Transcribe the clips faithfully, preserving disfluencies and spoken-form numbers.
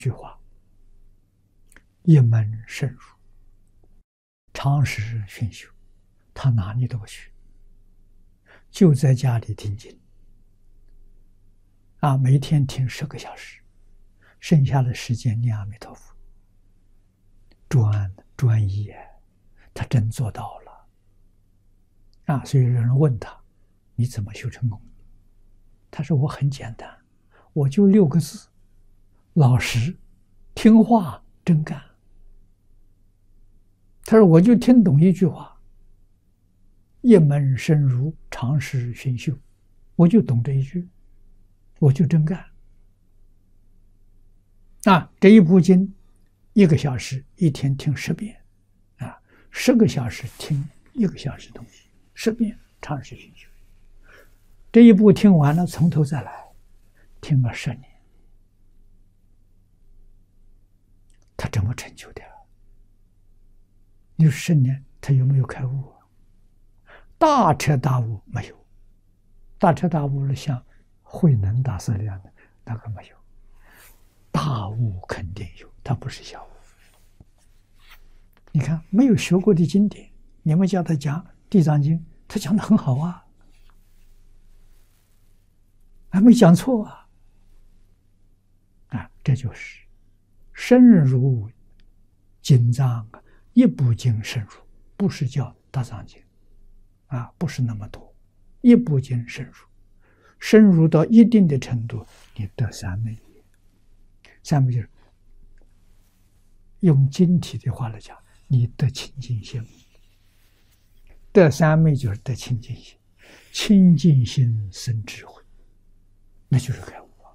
句话：一门深入，长时熏修，他哪里都不去，就在家里听经啊，每天听十个小时，剩下的时间念阿弥陀佛，专专一，他真做到了啊！所以有人问他：“你怎么修成功？”他说：“我很简单，我就六个字：老实、听话、真干。”他说：“我就听懂一句话：一门深入，长时熏修。”我就懂这一句，我就真干。啊，这一部经，一个小时，一天听十遍，啊，十个小时听一个小时东西，十遍，长时熏修。这一部听完了，从头再来，听了十年，他怎么成就的？你说十年，他有没有开悟？大彻大悟没有，大彻大悟了像慧能大师那样的那个没有，大悟肯定有，他不是小悟。你看，没有学过的经典，你们叫他讲《地藏经》，他讲的很好啊，还没讲错啊！啊，这就是深入经藏啊，一部经深入，不是叫大藏经啊，不是那么多，一部经深入，深入到一定的程度，你得三昧。三昧就是用经体的话来讲，你得清净心。得三昧就是得清净心，清净心生智慧，那就是开悟啊。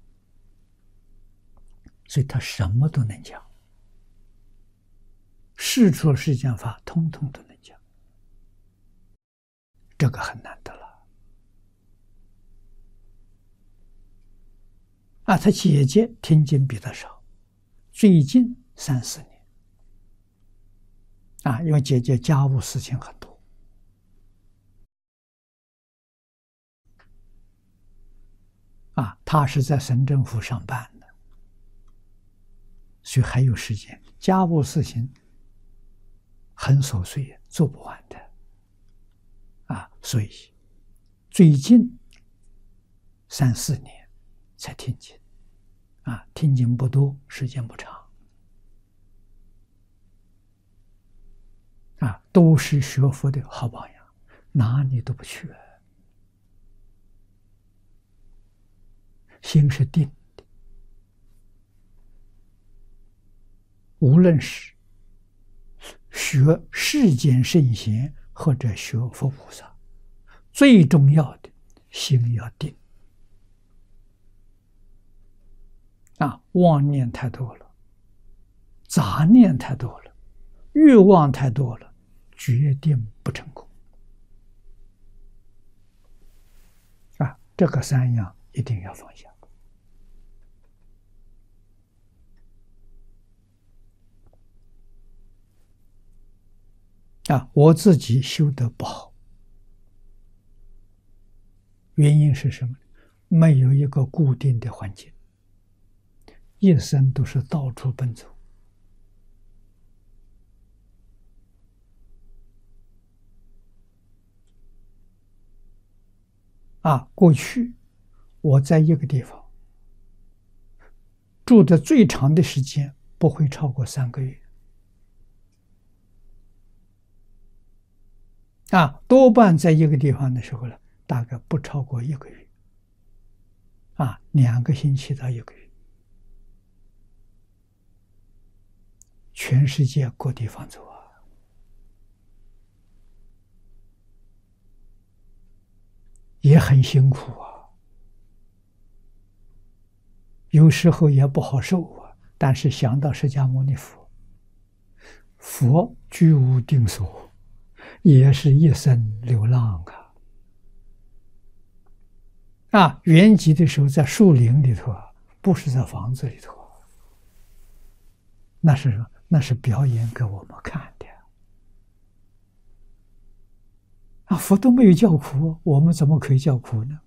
所以他什么都能讲，世出世间法通通都能讲，这个很难得了啊！他姐姐听经比他少，最近三四年啊，因为姐姐家务事情很多啊，他是在省政府上班的，所以还有时间，家务事情很琐碎，做不完的啊，所以最近三四年才听经啊，听经不多，时间不长啊，都是学佛的好榜样，哪里都不去，心是定的，无论是学世间圣贤或者学佛菩萨，最重要的心要定啊！妄念太多了，杂念太多了，欲望太多了，决定不成功啊！这个三样一定要放下。啊，我自己修得不好，原因是什么？没有一个固定的环境，一生都是到处奔走。啊，过去我在一个地方住的最长的时间不会超过三个月。啊，多半在一个地方的时候呢，大概不超过一个月，啊，两个星期到一个月，全世界各地方走啊，也很辛苦啊，有时候也不好受啊，但是想到释迦牟尼佛，佛居无定所。也是一生流浪啊！啊，圆寂的时候在树林里头啊，不是在房子里头，那是那是表演给我们看的啊！佛都没有叫苦，我们怎么可以叫苦呢？